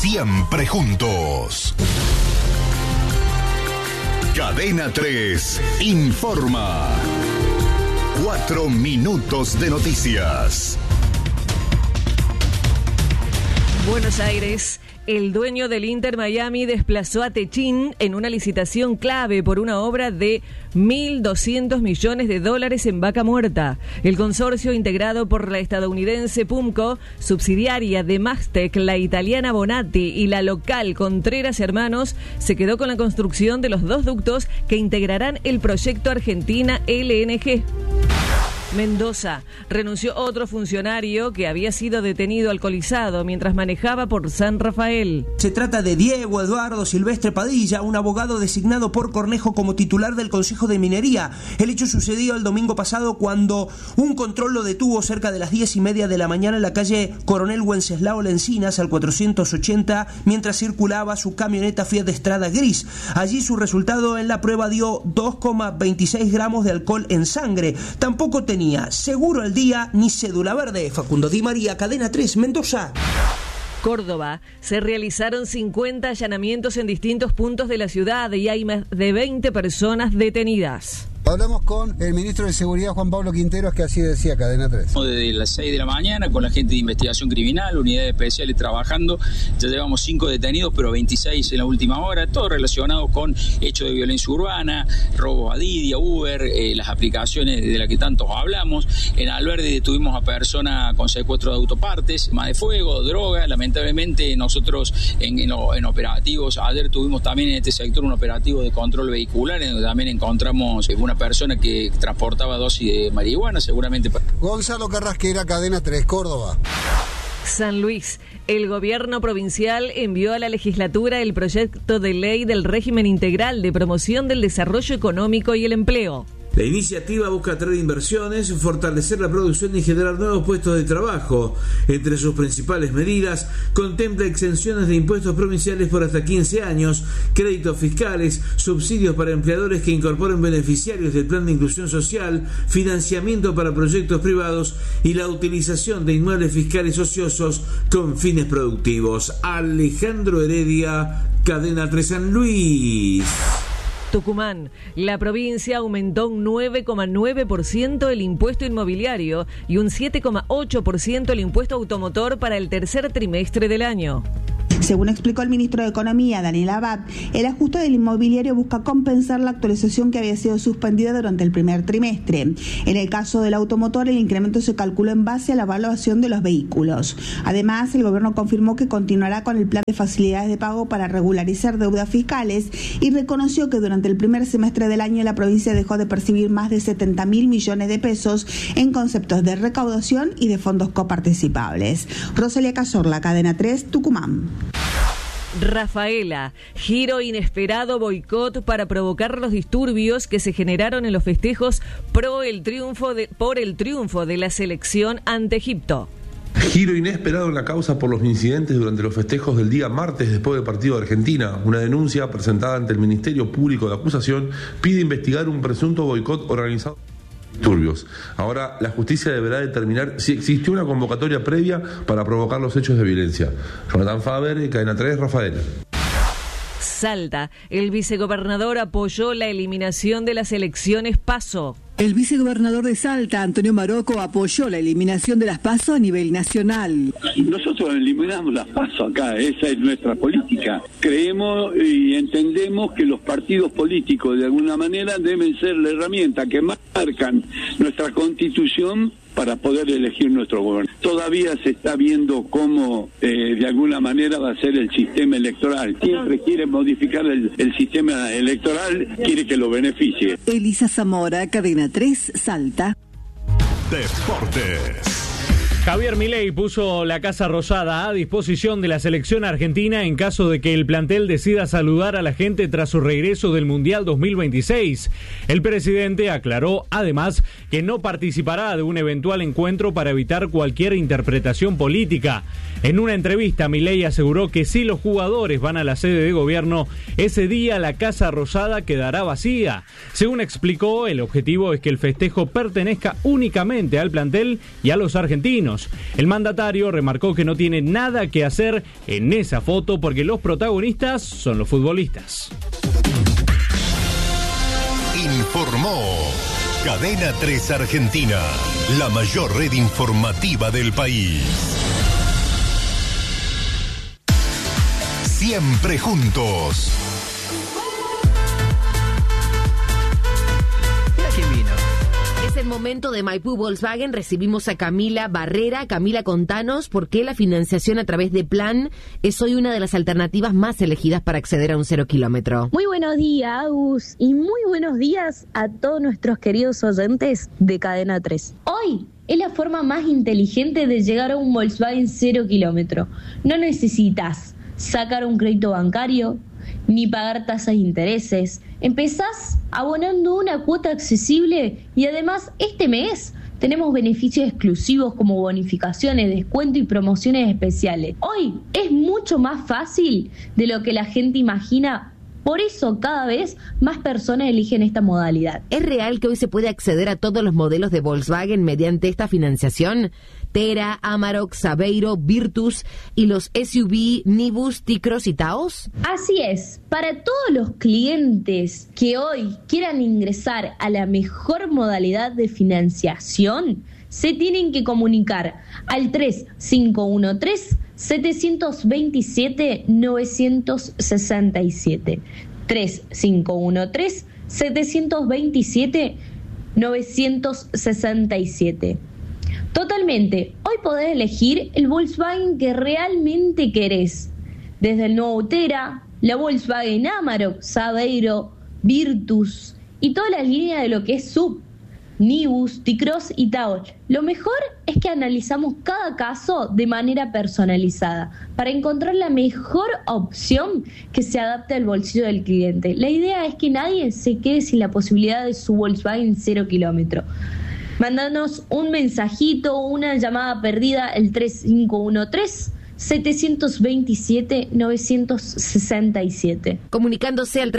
siempre juntos. Cadena 3 informa. 4 minutos de noticias. Buenos Aires. El dueño del Inter Miami desplazó a Techín en una licitación clave por una obra de $1.200 millones en Vaca Muerta. El consorcio, integrado por la estadounidense Pumco, subsidiaria de Mastec, la italiana Bonatti y la local Contreras Hermanos, se quedó con la construcción de los 2 ductos que integrarán el proyecto Argentina LNG. Mendoza. Renunció otro funcionario que había sido detenido alcoholizado mientras manejaba por San Rafael. Se trata de Diego Eduardo Silvestre Padilla, un abogado designado por Cornejo como titular del Consejo de Minería. El hecho sucedió el domingo pasado cuando un control lo detuvo cerca de las 10:30 de la mañana en la calle Coronel Wenceslao Lencinas al 480 mientras circulaba su camioneta Fiat Strada gris. Allí su resultado en la prueba dio 2,26 gramos de alcohol en sangre. Tampoco tenía seguro al día ni cédula verde. Facundo Di María, Cadena 3, Mendoza. Córdoba. Se realizaron 50 allanamientos en distintos puntos de la ciudad y hay más de 20 personas detenidas. Hablamos con el ministro de Seguridad, Juan Pablo Quinteros, que así decía Cadena 3. Desde las 6 de la mañana con la gente de investigación criminal, unidades especiales trabajando, ya llevamos 5 detenidos, pero 26 en la última hora, todo relacionado con hechos de violencia urbana, robos a Didi, a Uber, las aplicaciones de las que tantos hablamos. En Alberdi detuvimos a personas con secuestro de autopartes, armas de fuego, droga. Lamentablemente nosotros en operativos, ayer tuvimos también en este sector un operativo de control vehicular, en donde también encontramos una persona que transportaba dosis de marihuana, seguramente. Gonzalo Carrasquera, Cadena 3, Córdoba. San Luis. El gobierno provincial envió a la legislatura el proyecto de ley del régimen integral de promoción del desarrollo económico y el empleo. La iniciativa busca atraer inversiones, fortalecer la producción y generar nuevos puestos de trabajo. Entre sus principales medidas, contempla exenciones de impuestos provinciales por hasta 15 años, créditos fiscales, subsidios para empleadores que incorporen beneficiarios del Plan de Inclusión Social, financiamiento para proyectos privados y la utilización de inmuebles fiscales ociosos con fines productivos. Alejandro Heredia, Cadena 3 San Luis. Tucumán. La provincia aumentó un 9,9% el impuesto inmobiliario y un 7,8% el impuesto automotor para el tercer trimestre del año. Según explicó el ministro de Economía, Daniel Abad, el ajuste del inmobiliario busca compensar la actualización que había sido suspendida durante el primer trimestre. En el caso del automotor, el incremento se calculó en base a la evaluación de los vehículos. Además, el gobierno confirmó que continuará con el plan de facilidades de pago para regularizar deudas fiscales y reconoció que durante el primer semestre del año la provincia dejó de percibir más de 70.000 millones de pesos en conceptos de recaudación y de fondos coparticipables. Rosalía Cazorla, Cadena 3, Tucumán. Rafaela. Giro inesperado boicot para provocar los disturbios que se generaron en los festejos por el triunfo de la selección ante Egipto. Giro inesperado en la causa por los incidentes durante los festejos del día martes después del partido de Argentina. Una denuncia presentada ante el Ministerio Público de Acusación pide investigar un presunto boicot organizado. Disturbios. Ahora la justicia deberá determinar si existió una convocatoria previa para provocar los hechos de violencia. Jonathan Faber, Cadena 3, Rafael. Salta. El vicegobernador apoyó la eliminación de las elecciones PASO. El vicegobernador de Salta, Antonio Maroco, apoyó la eliminación de las PASO a nivel nacional. Nosotros eliminamos las PASO acá, esa es nuestra política. Creemos y entendemos que los partidos políticos de alguna manera deben ser la herramienta que marcan nuestra Constitución para poder elegir nuestro gobierno. Todavía se está viendo cómo de alguna manera va a ser el sistema electoral. Siempre quiere modificar el sistema electoral, quiere que lo beneficie. Elisa Zamora, Cadena 3, Salta. Deportes. Javier Milei puso la Casa Rosada a disposición de la selección argentina en caso de que el plantel decida saludar a la gente tras su regreso del Mundial 2026. El presidente aclaró además que no participará de un eventual encuentro para evitar cualquier interpretación política. En una entrevista, Milei aseguró que si los jugadores van a la sede de gobierno, ese día la Casa Rosada quedará vacía. Según explicó, el objetivo es que el festejo pertenezca únicamente al plantel y a los argentinos. años. El mandatario remarcó que no tiene nada que hacer en esa foto porque los protagonistas son los futbolistas. Informó Cadena 3 Argentina, la mayor red informativa del país. Siempre juntos. Mira quién vino. Es el momento de Maipú Volkswagen. Recibimos a Camila Barrera. Camila, contanos por qué la financiación a través de Plan es hoy una de las alternativas más elegidas para acceder a un 0 kilómetro. Muy buenos días, Agus, y muy buenos días a todos nuestros queridos oyentes de Cadena 3. Hoy es la forma más inteligente de llegar a un Volkswagen 0 kilómetro. No necesitas sacar un crédito bancario ni pagar tasas de intereses. Empezás abonando una cuota accesible y además este mes tenemos beneficios exclusivos como bonificaciones, descuento y promociones especiales. Hoy es mucho más fácil de lo que la gente imagina. Por eso cada vez más personas eligen esta modalidad. ¿Es real que hoy se puede acceder a todos los modelos de Volkswagen mediante esta financiación? Tera, Amarok, Saveiro, Virtus y los SUV, Nibus, T-Cross y Taos. Así es. Para todos los clientes que hoy quieran ingresar a la mejor modalidad de financiación, se tienen que comunicar al 3513-727-967. 3513-727-967. Totalmente. Hoy podés elegir el Volkswagen que realmente querés. Desde el nuevo Tera, la Volkswagen Amarok, Saveiro, Virtus y toda la línea de lo que es SUV, Nibus, T-Cross y Taos. Lo mejor es que analizamos cada caso de manera personalizada para encontrar la mejor opción que se adapte al bolsillo del cliente. La idea es que nadie se quede sin la posibilidad de su Volkswagen 0 kilómetro. Mándanos un mensajito o una llamada perdida al 3513-727-967. Comunicándose al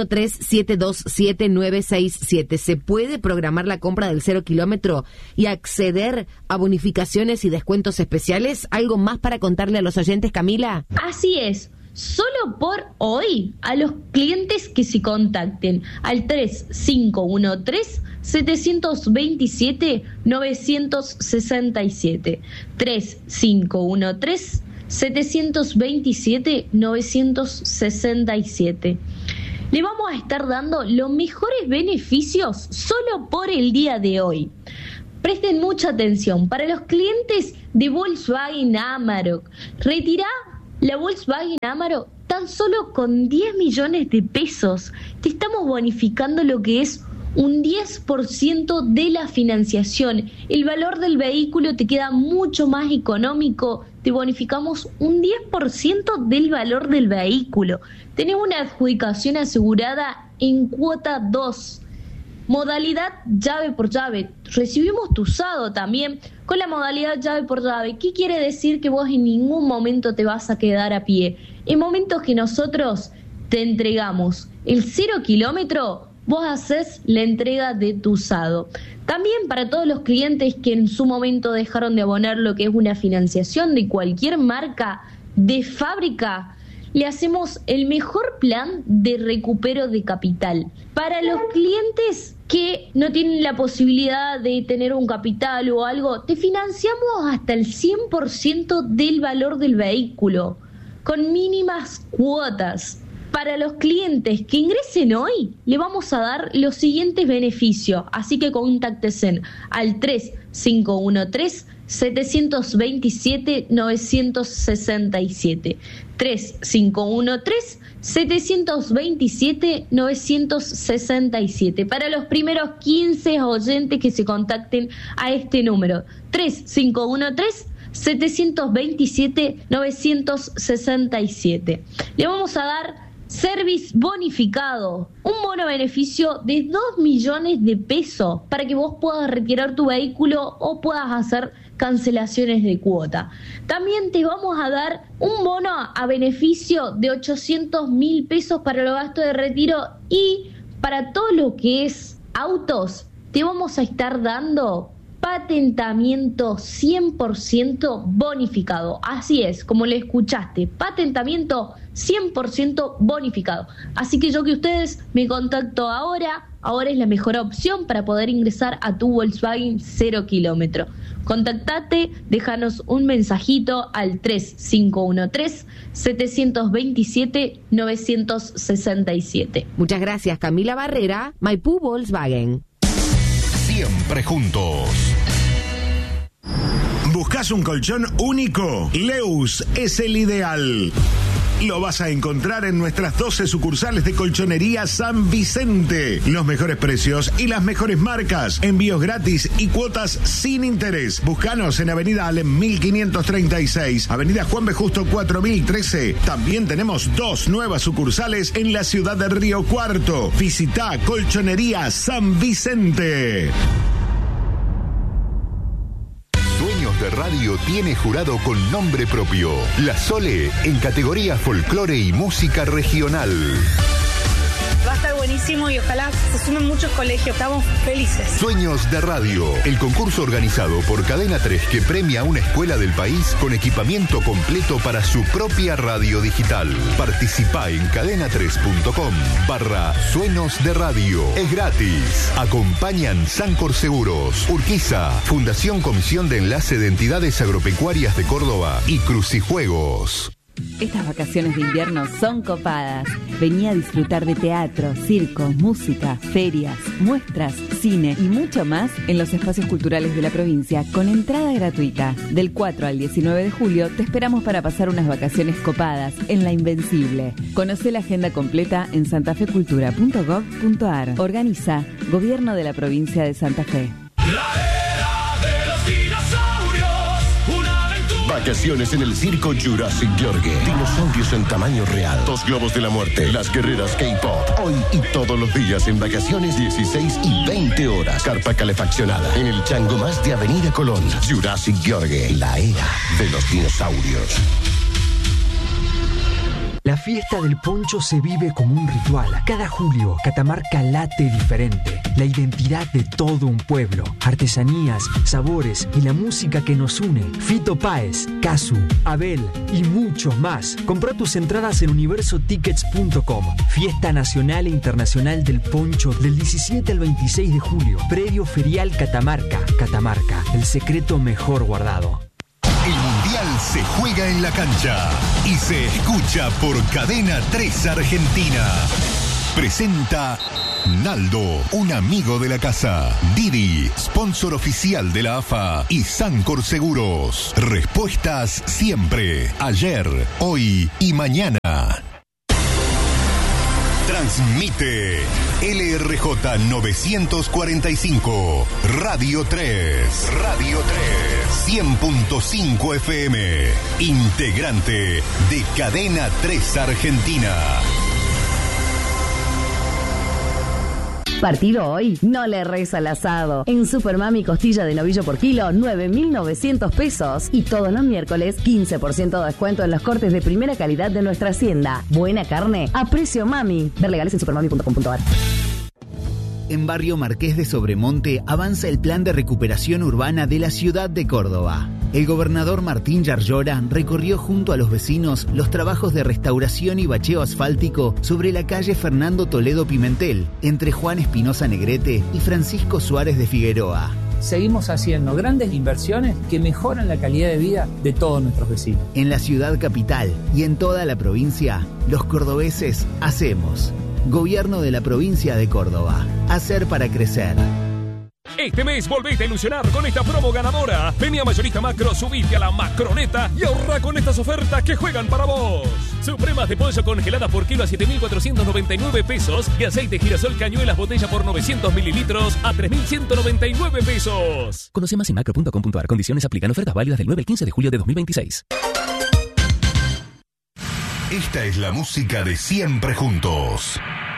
3513-727-967. ¿Se puede programar la compra del 0 kilómetro y acceder a bonificaciones y descuentos especiales? ¿Algo más para contarle a los oyentes, Camila? Así es. Solo por hoy, a los clientes que se contacten al 3513-727-967. 3513-727-967. Le vamos a estar dando los mejores beneficios solo por el día de hoy. Presten mucha atención. Para los clientes de Volkswagen Amarok, retirá la Volkswagen Amarok tan solo con 10 millones de pesos. Te estamos bonificando lo que es un 10% de la financiación. El valor del vehículo te queda mucho más económico. Te bonificamos un 10% del valor del vehículo. Tenés una adjudicación asegurada en cuota 2. Modalidad llave por llave. Recibimos tu usado también con la modalidad llave por llave. ¿Qué quiere decir? Que vos en ningún momento te vas a quedar a pie. En momentos que nosotros te entregamos el 0 kilómetro, vos haces la entrega de tu usado. También para todos los clientes que en su momento dejaron de abonar lo que es una financiación de cualquier marca de fábrica, le hacemos el mejor plan de recupero de capital. Para los clientes que no tienen la posibilidad de tener un capital o algo, te financiamos hasta el 100% del valor del vehículo, con mínimas cuotas. Para los clientes que ingresen hoy, le vamos a dar los siguientes beneficios, así que contáctese al 3513-727-967. 3513-727-967. Para los primeros 15 oyentes que se contacten a este número, 3513-727-967. Le vamos a dar service bonificado, un bono beneficio de 2 millones de pesos para que vos puedas retirar tu vehículo o puedas hacer cancelaciones de cuota. También te vamos a dar un bono a beneficio de 800.000 pesos para los gastos de retiro, y para todo lo que es autos te vamos a estar dando patentamiento 100% bonificado. Así es, como le escuchaste, patentamiento 100% bonificado. Así que yo que ustedes me contacto ahora es la mejor opción para poder ingresar a tu Volkswagen 0 kilómetro. Contactate, déjanos un mensajito al 3513-727-967. Muchas gracias, Camila Barrera, Maipú Volkswagen. Siempre juntos. ¿Buscas un colchón único? Leus es el ideal. Lo vas a encontrar en nuestras 12 sucursales de Colchonería San Vicente. Los mejores precios y las mejores marcas. Envíos gratis y cuotas sin interés. Búscanos en Avenida Alem 1536, Avenida Juan B. Justo 4013. También tenemos 2 nuevas sucursales en la ciudad de Río Cuarto. Visita Colchonería San Vicente. De radio tiene jurado con nombre propio. La Sole en categoría folclore y música regional. Va a estar buenísimo y ojalá se sumen muchos colegios. Estamos felices. Sueños de Radio, el concurso organizado por Cadena 3 que premia a una escuela del país con equipamiento completo para su propia radio digital. Participá en cadena3.com/Sueños de Radio. Es gratis. Acompañan Sancor Seguros, Urquiza, Fundación Comisión de Enlace de Entidades Agropecuarias de Córdoba y Crucijuegos. Estas vacaciones de invierno son copadas. Vení a disfrutar de teatro, circo, música, ferias, muestras, cine y mucho más en los espacios culturales de la provincia con entrada gratuita. Del 4 al 19 de julio te esperamos para pasar unas vacaciones copadas en La Invencible. Conocé la agenda completa en santafecultura.gov.ar. Organiza Gobierno de la Provincia de Santa Fe. Vacaciones en el circo Jurassic Yorgue. Dinosaurios en tamaño real. 2 globos de la muerte. Las guerreras K-pop. Hoy y todos los días en vacaciones 16 y 20 horas. Carpa calefaccionada. En el chango más de Avenida Colón. Jurassic Yorgue. La era de los dinosaurios. La fiesta del poncho se vive como un ritual. Cada julio, Catamarca late diferente. La identidad de todo un pueblo. Artesanías, sabores y la música que nos une. Fito Páez, Casu, Abel y muchos más. Compra tus entradas en universotickets.com. Fiesta Nacional e Internacional del Poncho del 17 al 26 de julio. Predio Ferial Catamarca. Catamarca, el secreto mejor guardado. El Mundial se juega en la cancha y se escucha por Cadena 3 Argentina. Presenta Naldo, un amigo de la casa. Didi, sponsor oficial de la AFA y Sancor Seguros. Respuestas siempre, ayer, hoy y mañana. Transmite LRJ 945, Radio 3. Radio 3, 100.5 FM. Integrante de Cadena 3 Argentina. Partido hoy, no le erres al asado. En Supermami costilla de novillo por kilo, 9.900 pesos. Y todos los miércoles, 15% de descuento en los cortes de primera calidad de nuestra hacienda. Buena carne a precio mami. Ver legales en supermami.com.ar. En Barrio Marqués de Sobremonte avanza el plan de recuperación urbana de la ciudad de Córdoba. El gobernador Martín Yarlora recorrió junto a los vecinos los trabajos de restauración y bacheo asfáltico sobre la calle Fernando Toledo Pimentel, entre Juan Espinosa Negrete y Francisco Suárez de Figueroa. Seguimos haciendo grandes inversiones que mejoran la calidad de vida de todos nuestros vecinos. En la ciudad capital y en toda la provincia, los cordobeses hacemos. Gobierno de la provincia de Córdoba. Hacer para crecer. Este mes volvete a ilusionar con esta promo ganadora. Vení a Mayorista Macro, subite a la Macroneta y ahorra con estas ofertas que juegan para vos. Supremas de pollo congeladas por kilo a 7.499 pesos y aceite girasol cañuelas botella por 900 mililitros a 3.199 pesos. Conoce más en macro.com.ar. Condiciones aplican. Ofertas válidas del 9 al 15 de julio de 2026. Esta es la música de Siempre Juntos.